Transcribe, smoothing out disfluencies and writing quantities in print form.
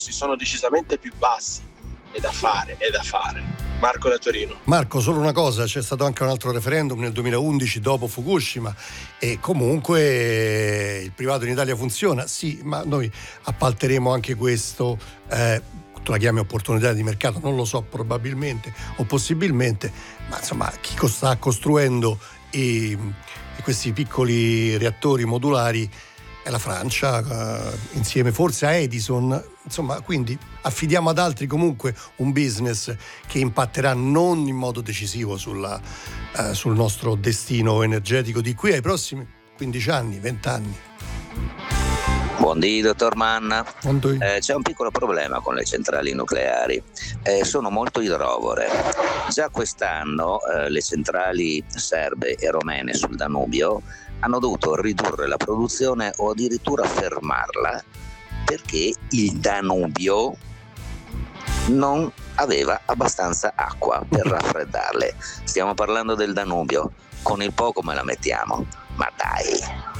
sono decisamente più bassi. È da fare. Marco da Torino. Marco, solo una cosa, c'è stato anche un altro referendum nel 2011 dopo Fukushima e comunque il privato in Italia funziona, sì, ma noi appalteremo anche questo, tu la chiami opportunità di mercato, non lo so, probabilmente o possibilmente, ma insomma chi sta costruendo questi piccoli reattori modulari è la Francia, insieme forse a Edison, insomma, quindi affidiamo ad altri comunque un business che impatterà non in modo decisivo sul nostro destino energetico di qui ai prossimi 15 anni, 20 anni. Buondì, dottor Manna. C'è un piccolo problema con le centrali nucleari, sono molto idrovore. Già quest'anno le centrali serbe e romene sul Danubio hanno dovuto ridurre la produzione o addirittura fermarla perché il Danubio non aveva abbastanza acqua per raffreddarle. Stiamo parlando del Danubio, con il po' come la mettiamo, ma dai.